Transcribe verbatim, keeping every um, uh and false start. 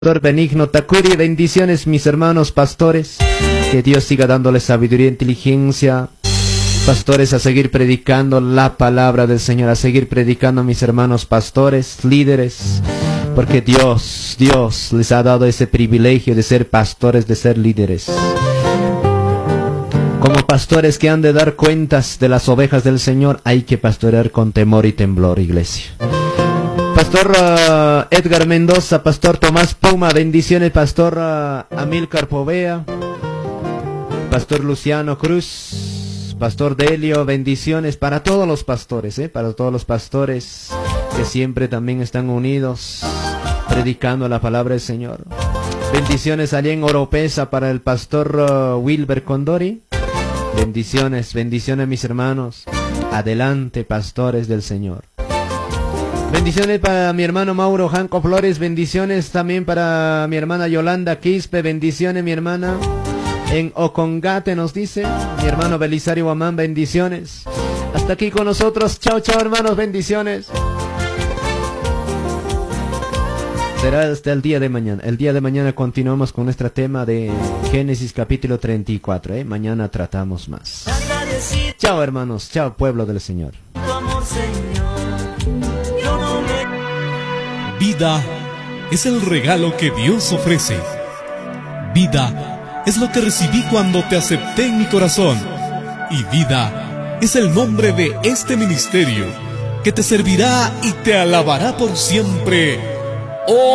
Pastor Benigno Takuri, bendiciones mis hermanos pastores, que Dios siga dándoles sabiduría e inteligencia, pastores, a seguir predicando la palabra del Señor, a seguir predicando mis hermanos pastores, líderes, porque Dios, Dios les ha dado ese privilegio de ser pastores, de ser líderes, como pastores que han de dar cuentas de las ovejas del Señor. Hay que pastorear con temor y temblor, iglesia. Pastor uh, Edgar Mendoza, Pastor Tomás Puma, bendiciones. Pastor uh, Amílcar Povea, Pastor Luciano Cruz, Pastor Delio, bendiciones para todos los pastores, ¿eh? Para todos los pastores que siempre también están unidos predicando la palabra del Señor. Bendiciones allá en Oropesa para el Pastor uh, Wilber Condori. Bendiciones, bendiciones mis hermanos. Adelante, pastores del Señor. Bendiciones para mi hermano Mauro Janco Flores, bendiciones también para mi hermana Yolanda Quispe, bendiciones mi hermana en Ocongate nos dice, mi hermano Belisario Guamán, bendiciones. Hasta aquí con nosotros, chao chao hermanos, bendiciones. Será hasta el día de mañana. El día de mañana continuamos con nuestro tema de Génesis capítulo treinta y cuatro, ¿eh? Mañana tratamos más. Chao hermanos, chao pueblo del Señor. Vida es el regalo que Dios ofrece. Vida es lo que recibí cuando te acepté en mi corazón. Y vida es el nombre de este ministerio que te servirá y te alabará por siempre. ¡Oh!